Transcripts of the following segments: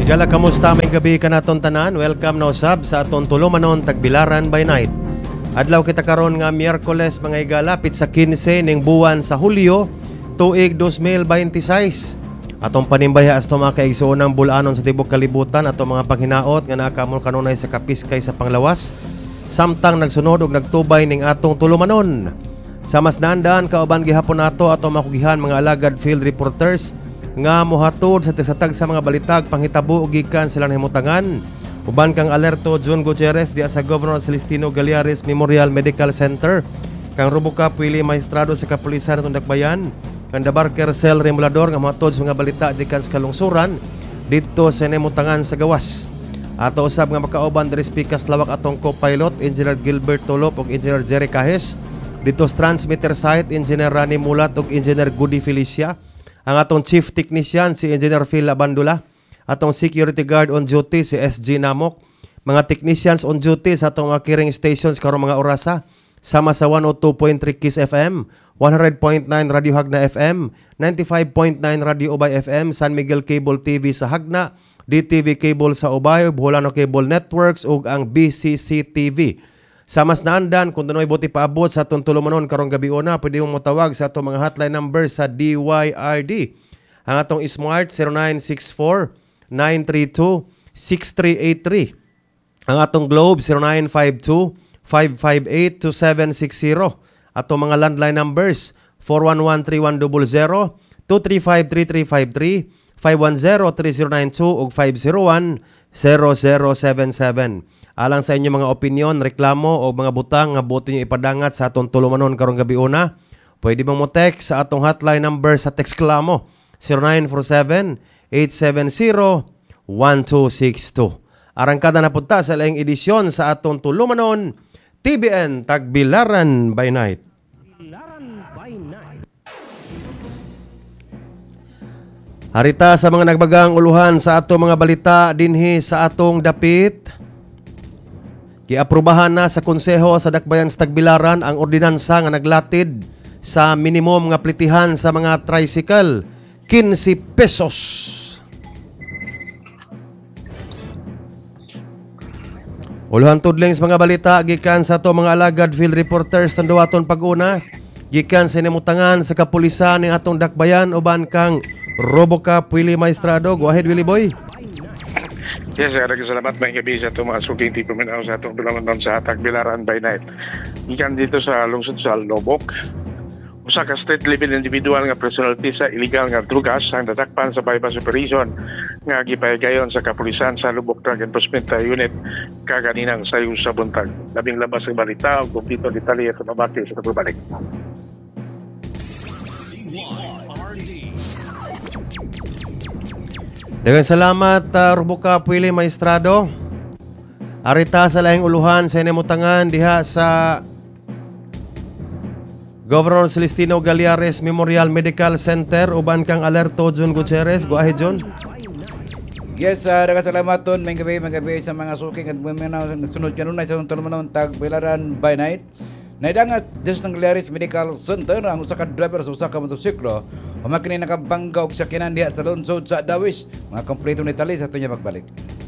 Gala, kamusta may gabi ka naton tanan? Welcome na usab sa aton tulumanon Tagbilaran by Night. Adlaw kita karon nga Miyerkules mga igala, pit sa 15 ning buwan sa Hulyo, tuig 2026. Atong panimbaya as mga kaigsuonang bulanon sa tibok kalibutan atong mga paghinaot nga nakamon kanunay sa kapiskay sa panglawas. Samtang nagsunod og nagtubay ning atong tulumanon. Sa mas naandaan kauban gihapon nato atong makugihan mga alagad field reporters nga mohatod sa tigsatag sa mga balitag panghitabo ug gikan silang himutangan. Uban kang alerto John Gutierrez diya sa Governor Celestino Galiares Memorial Medical Center, kang Rubuka Pili Maestrado sa Kapulisan atong Dakbayan, kang Dabarker Cell Remulador nga mohatod sa mga balita gikan sa kalungsuran didto sa himutangan sa gawas. Ato usab nga makauban diri speakers lawak atong co-pilot Engineer Gilbert Tolop ug Engineer Jerry Cajes, dito sa transmitter site Engineer Rani Mulat ug Engineer Goody Felicia. Ang atong Chief Technician si Engineer Phil Abandula, atong Security Guard on duty si SG Namok, mga technicians on duty sa atong mga carrying stations karong mga orasa, sama sa 102.3 Kiss FM, 100.9 Radio Hagna FM, 95.9 Radio Ubay FM, San Miguel Cable TV sa Hagna, DTV Cable sa Ubay, Buholano Cable Networks ug ang BCC TV. Sa mas naandan, kung doon buti paabot sa atong tulumanon karong gabi una, pwede mong matawag sa atong mga hotline number sa DYRD. Ang atong Smart 0964-932-6383. Ang atong Globe 0952-558-2760. Atong mga landline numbers 411-3100, 235-3353, 510-3092 ug 501-0077. Alang sa inyo mga opinion, reklamo o mga butang nga buti nyo ipadangat sa atong tulumanon karong gabi una, pwede mong mo-text sa atong hotline number sa Textklamo 0947-870-1262. Arangkada na punta sa laing edisyon sa atong tulumanon TBN Tagbilaran by Night. Harita sa mga nagbagang uluhan sa atong mga balita dinhi sa atong dapit. Giaprubahan na sa Konseho sa Dakbayan sa Tagbilaran ang ordinansa nga naglatid sa minimum nga plitihan sa mga tricycle, 15 pesos. Uluhan tudling sa mga balita gikan sa ato mga alagad field reporters ng duwaton pag-una, gikan sa nimutangan sa kapulisan ning atong Dakbayan uban kang Roboca Pili Maestrado. Go ahead, Willie Boy. Yes, salamat may gabi sa itong mga suking tipo minaw sa itong tulumanon sa Tagbilaran by Night. Ikan dito sa lungsod sa Lobok. Usa ka street level individual nga personality sa illegal nga drugas ang natakpan sa bypass operation nga gipahigayon sa kapulisan sa Lubok Drug Enforcement Unit kaganinang sayo sa buntag. Labing labas ang balita o kumpleto detalye at mabati sa pagbabalik. Daghang salamat, Rubuka Pili Maestrado. Arita sa laing uluhan sa inimutangan diha sa Governor Celestino Galiares Memorial Medical Center uban kang alerto John Gutierrez. Go ahead, John. Yes, daghang salamat ton may gabi sa mga suking at buminaw sunod kanunay sa tulumanon Tagbilaran by Night. Naidangat just ng Galiares Medical Center ang usa ka driver sa usa ka motorsiklo umakini nakabangga og sakyanan diha sa lungsod sa Dawis. Mga kompleto ni tali sa ato niya magbalik.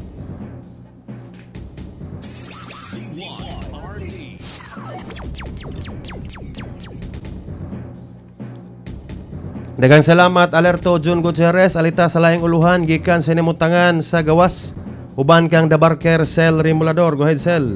Daghang salamat, alerto John Gutierrez. Alita sa laing uluhan gikan sa nimutangan sa gawas uban kang Dabarker Cell Remulador. Go ahead, Cell.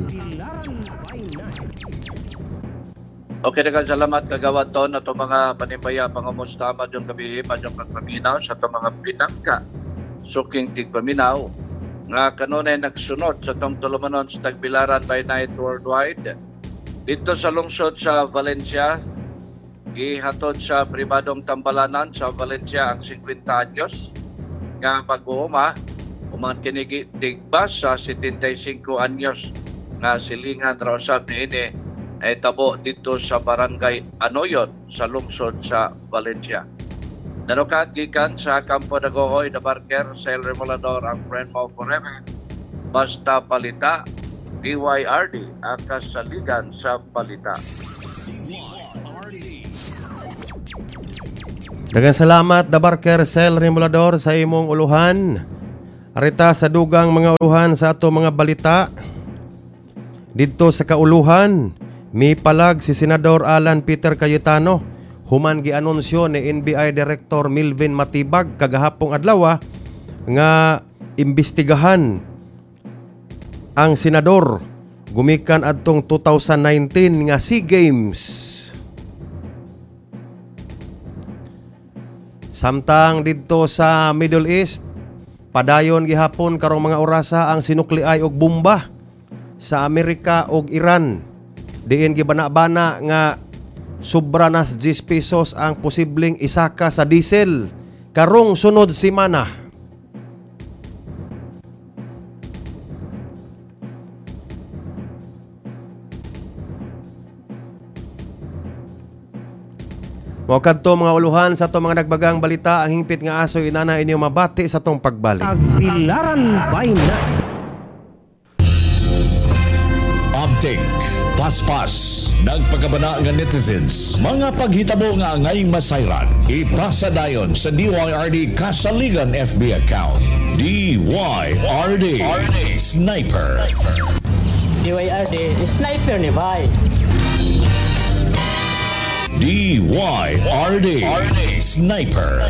Okay, daghang salamat kagawad ton ato mga panimbaya pangamusta madyon gabi madyon pagpaminaw sa ato mga pinangka suking tigpaminaw nga kanunay nagsunod sa tong tulumanon sa Tagbilaran by Night worldwide dito sa lungsod sa Valencia. Gihatod sa pribadong tambalanan sa Valencia ang 50 anyos nga pag-uuma uman kini tigbas sa 75 anyos nga silingan ra usab niini ay tabo dito sa barangay Anoyon sa lungsod sa Valencia. Nanukat gikan sa Campo de Gohoy na Barker Cell Remulador ang friend mo forever. Basta palita, DYRD ang kasaligan sa palita. Daghang salamat, Dabarker Cell Remulador sa imong uluhan. Arita sa dugang mga uluhan sa ato mga balita. Dito sa kauluhan, may palag si Senador Alan Peter Cayetano. Human gianunsyo ni NBI Director Milvin Matibag kagahapong adlaw nga imbestigahan ang senador gumikan adtong 2019 nga SEA Games. Samtang didto sa Middle East, padayon gihapon karong mga orasa ang sinukliay og bomba sa Amerika ug Iran. Diin gibana-bana nga sobra na 10 pesos ang posibleng isaka sa diesel karong sunod semana. Mao kadto mga uluhan sa atong mga nagbagang balita, ang hingpit nga aso inana inyo mabati sa atong pagbalik. Tagbilaran by night. Update, paspas, nagpagabana nga netizens, mga paghitabo nga angay masayran, ipasa dayon sa DYRD Kasaligan FB account. DYRD Sniper. DYRD Sniper ni Bay. DYRD Sniper.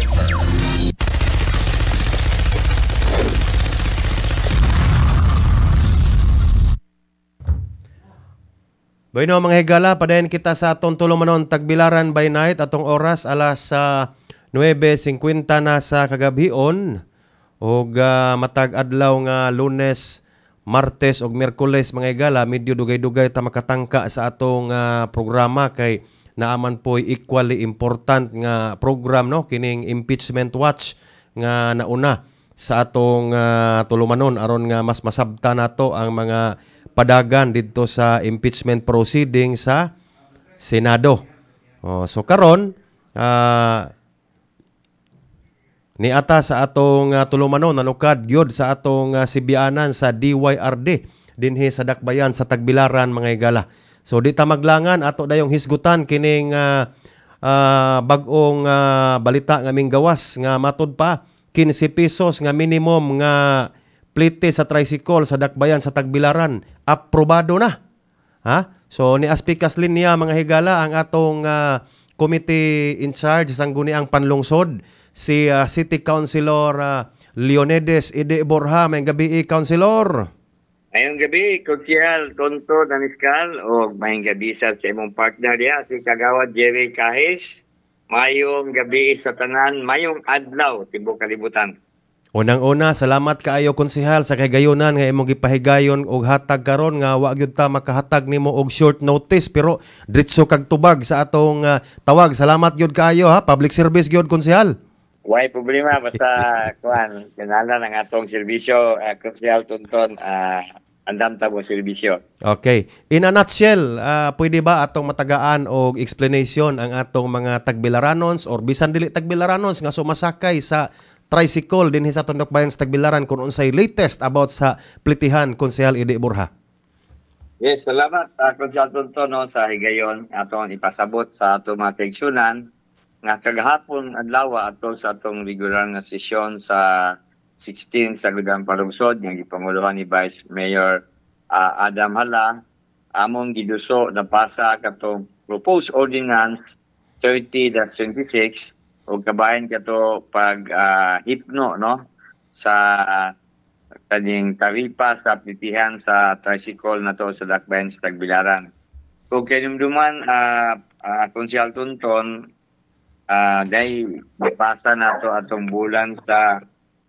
Bueno mga higala, padayon kita sa atong tulumanon tagbilaran by night atong oras alas 9:50 na sa kagabhion ug matag adlaw nga Lunes, Martes ug Miyerkules mga higala, medyo dugay-dugay ta makatangka sa atong programa kay naaman po equally important nga program no kining impeachment watch nga nauna sa atong tulumanon aron nga mas masabta nato ang mga padagan didto sa impeachment proceeding sa Senado. So karon niata sa atong tulumanon nalukad gyud sa atong sibianan sa DYRD dinhi sa Dakbayan sa Tagbilaran mga higala. So di ta maglangan ato dayong hisgutan kining bag-ong balita nga minggawas nga matud pa 15 pesos nga minimum nga plite sa tricycle sa Dakbayan sa Tagbilaran aprobado na. Ha? So ni Aspikas Linya mga higala ang atong committee in charge sang guniang panlungsod si City Councilor Leonides Ide Borja. May gabi Councilor. Ngayong gabi, Konsyal Tonto Daniskal o mayong gabi sa imong partner diya, si Kagawad Jerry Kahis. Mayong gabi sa tanan, mayong adlaw, tibok kalibutan. Unang-una, salamat kaayo konsehal sa kagayonan nga imong gipahigayon og hatag karon nga wa gyud ta makahatag nimo og short notice pero diretso kag tubag sa atong tawag. Salamat gyud kaayo ha, public service gyud konsehal. Way problema basta kuan kanala ng atong serbisyo, Konsyal Tonton, andam ta mo serbisyo. Okay. In a nutshell, pwede ba atong matagaan og explanation ang atong mga Tagbilaranons or bisan dili Tagbilaranons nga sumasakay sa tricycle dinhi sa atong Dakbayan sa Tagbilaran kung unsay latest about sa plitihan Konsehal Ide Borja? Yes, salamat Konsyal Tonton no, sa higayon atong ipasabot sa atong mga seksyonan nga kagahapon adlaw ato sa atong regular nga sesyon sa 16 sa Gudang Palungsod nga gipanguluhan ni Vice Mayor Adam Hala. Among giduso na pasa katong proposed ordinance 30-26 ug kabahin kato pag hipno no sa kaning taripa sa plitihan sa tricycle na to sa Dakbayan sa Tagbilaran. Kung kinumduman Konsyal Tonton, dahil mapasa na to atong bulan sa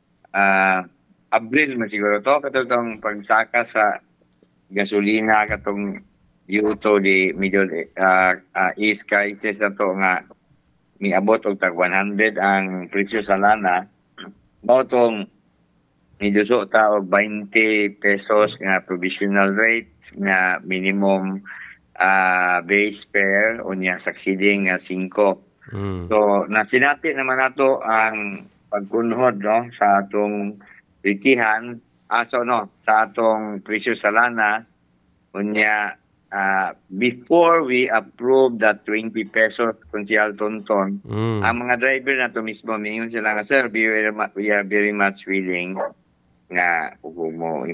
Abril siguro to katong pagsaka sa gasolina katong yuto di Middle East crisis na to nga miabot og tag 100 ang presyo sa lana. Mao tong niduso ta og 20 pesos nga provisional rate nga minimum base fare unya succeeding 5. So, nasinati naman nato ang pagkunhod no sa atong plitihan sa atong presyo sa lana unya before we approve that 20 pesos Konsyal Tonton, ang mga driver na to mismo mingon sila nga, sir, we are very much willing nga ug mo